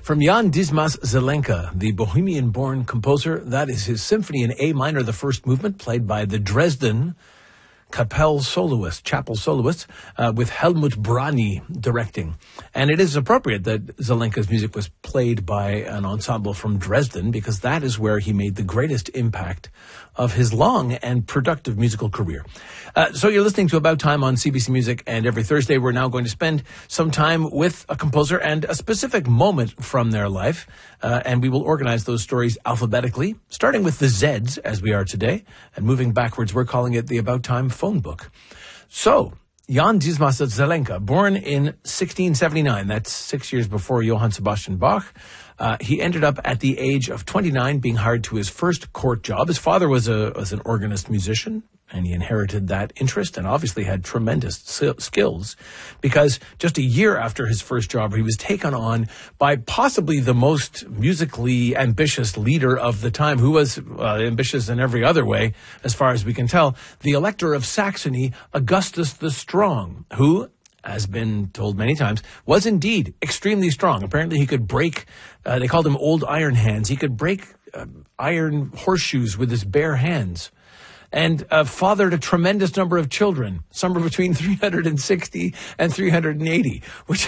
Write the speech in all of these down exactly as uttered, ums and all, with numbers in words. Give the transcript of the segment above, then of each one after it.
From Jan Dismas Zelenka, the Bohemian-born composer, that is his symphony in A minor, the first movement, played by the Dresden Kapell soloist, chapel soloists, uh, with Helmut Brani directing. And it is appropriate that Zelenka's music was played by an ensemble from Dresden, because that is where he made the greatest impact of his long and productive musical career. Uh, so you're listening to About Time on C B C Music, and every Thursday we're now going to spend some time with a composer and a specific moment from their life, uh, and we will organize those stories alphabetically, starting with the Zeds, as we are today, and moving backwards, we're calling it the About Time phone book. So, Jan Dismas Zelenka, born in sixteen seventy-nine, that's six years before Johann Sebastian Bach. Uh, he ended up at the age of twenty-nine being hired to his first court job. His father was a was an organist musician, and he inherited that interest and obviously had tremendous skills, because just a year after his first job, he was taken on by possibly the most musically ambitious leader of the time, who was uh, ambitious in every other way, as far as we can tell, the Elector of Saxony, Augustus the Strong, who, has been told many times, was indeed extremely strong. Apparently he could break, uh, they called him old iron hands, he could break uh, iron horseshoes with his bare hands. And uh, fathered a tremendous number of children, somewhere between three hundred sixty and three hundred eighty, which,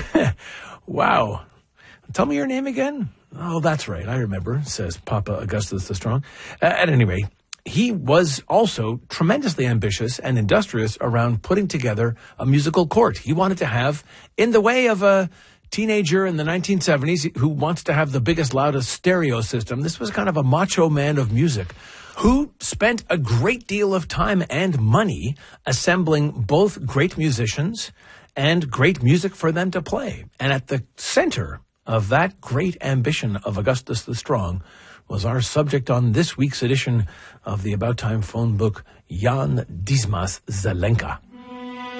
wow. Tell me your name again? Oh, that's right, I remember, says Papa Augustus the Strong. Uh, at any rate, he was also tremendously ambitious and industrious around putting together a musical court. He wanted to have, in the way of a teenager in the nineteen seventies who wants to have the biggest, loudest stereo system, this was kind of a macho man of music who spent a great deal of time and money assembling both great musicians and great music for them to play. And at the center of that great ambition of Augustus the Strong was our subject on this week's edition of the About Time phone book, Jan Dismas Zelenka.